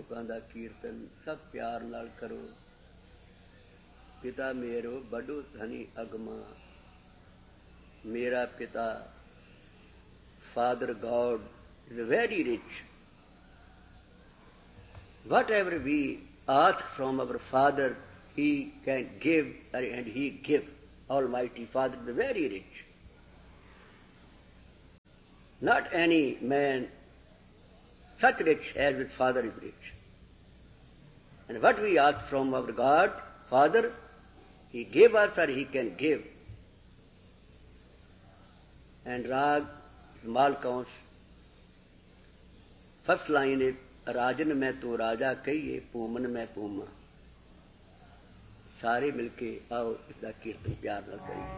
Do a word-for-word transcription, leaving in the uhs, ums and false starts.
गुरमुखां दा कीर्तन सब प्यार नाल करो। पिता मेरो बड़ो धनी अगमा, मेरा पिता Father God is very rich. Whatever we ask from our Father, He can give, and He gives. Almighty Father is very rich. Not any man such rich as his Father is rich. And what we ask from our God, Father, He gave us or He can give. And Rag, Malkaun's first line is, राजन में तो राजा कहिए, पूमन में Puma. सारे मिलके आओ इसका कीर्तन प्यार न करिए।